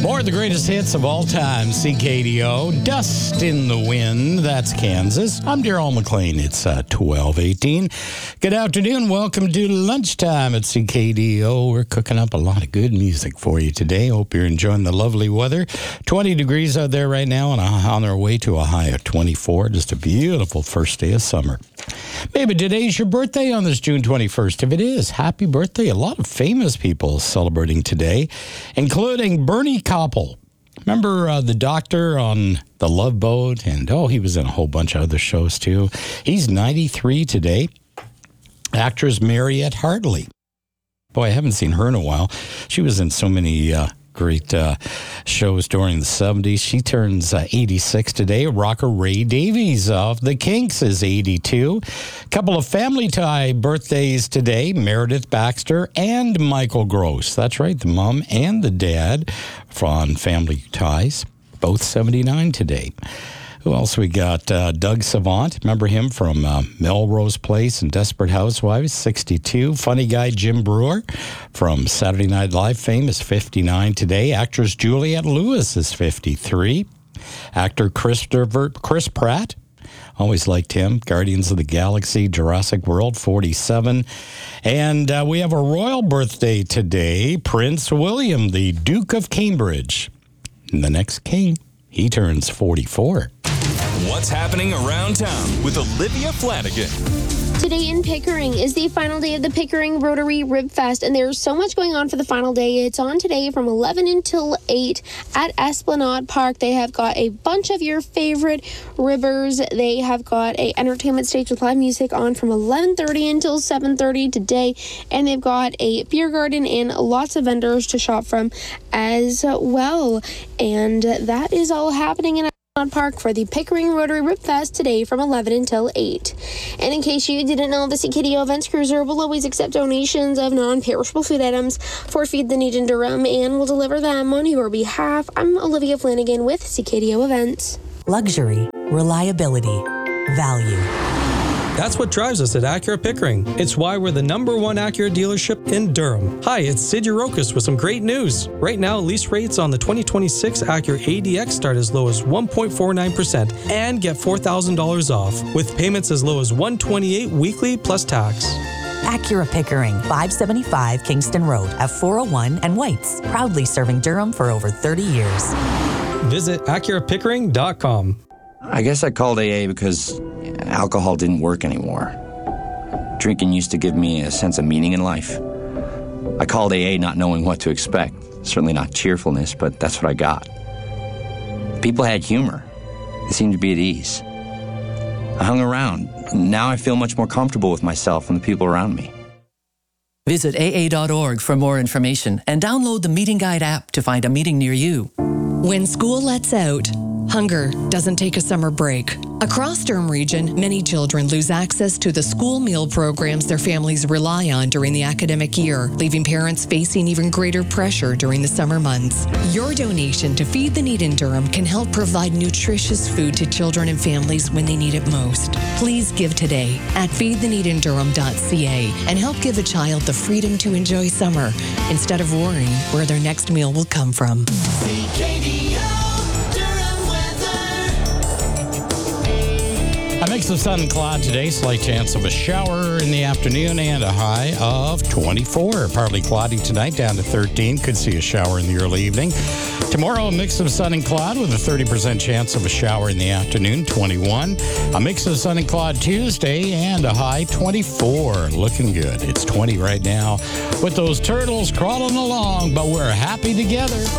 More of the greatest hits of all time, CKDO. Dust in the Wind, that's Kansas. I'm Darryl McLean. It's 12:18. Good afternoon. Welcome to lunchtime at CKDO. We're cooking up a lot of good music for you today. Hope you're enjoying the lovely weather. 20 degrees out there right now and on our way to a high of 24. Just a beautiful first day of summer. Maybe today's your birthday on this June 21st. If it is, happy birthday. A lot of famous people celebrating today, including Bernie Koppel. Remember the doctor on The Love Boat? And, he was in a whole bunch of other shows, too. He's 93 today. Actress Mariette Hartley. Boy, I haven't seen her in a while. She was in so many great shows during the 70s. She turns 86 today. Rocker Ray Davies of the Kinks is 82. A couple of family tie birthdays today. Meredith Baxter and Michael Gross. That's right, the mom and the dad from Family Ties. Both 79 today. Who else we got? Doug Savant. Remember him from Melrose Place and Desperate Housewives, 62. Funny guy Jim Brewer from Saturday Night Live fame is 59 today. Actress Juliette Lewis is 53. Actor Chris Pratt. Always liked him. Guardians of the Galaxy, Jurassic World, 47. And we have a royal birthday today. Prince William, the Duke of Cambridge. And the next king, he turns 44. What's happening around town with Olivia Flanagan. Today in Pickering is the final day of the Pickering Rotary Rib Fest, and there's so much going on for the final day. It's on today from 11 until 8 at Esplanade Park. They have got a bunch of your favorite ribbers. They have got a entertainment stage with live music on from 11:30 until 7:30 today, and they've got a beer garden and lots of vendors to shop from as well. And that is all happening in Park for the Pickering Rotary Rib Fest today from 11 until 8. And in case you didn't know, the CKDO Events Cruiser will always accept donations of non-perishable food items for Feed the Need in Durham and will deliver them on your behalf. I'm Olivia Flanagan with CKDO Events. Luxury, reliability, value. That's what drives us at Acura Pickering. It's why we're the #1 Acura dealership in Durham. Hi, it's Sid Urokis with some great news. Right now, lease rates on the 2026 Acura ADX start as low as 1.49% and get $4,000 off, with payments as low as $128 weekly plus tax. Acura Pickering, 575 Kingston Road at 401 and Whites. Proudly serving Durham for over 30 years. Visit AcuraPickering.com. I guess I called AA because alcohol didn't work anymore. Drinking used to give me a sense of meaning in life. I called AA not knowing what to expect. Certainly not cheerfulness, but that's what I got. People had humor. They seemed to be at ease. I hung around. Now I feel much more comfortable with myself and the people around me. Visit AA.org for more information and download the Meeting Guide app to find a meeting near you. When school lets out, hunger doesn't take a summer break. Across Durham Region, many children lose access to the school meal programs their families rely on during the academic year, leaving parents facing even greater pressure during the summer months. Your donation to Feed the Need in Durham can help provide nutritious food to children and families when they need it most. Please give today at feedtheneedindurham.ca and help give a child the freedom to enjoy summer instead of worrying where their next meal will come from. A mix of sun and cloud today, slight chance of a shower in the afternoon and a high of 24. Partly cloudy tonight, down to 13. Could see a shower in the early evening. Tomorrow, a mix of sun and cloud with a 30% chance of a shower in the afternoon, 21. A mix of sun and cloud Tuesday and a high 24. Looking good. It's 20 right now with those turtles crawling along, but we're happy together.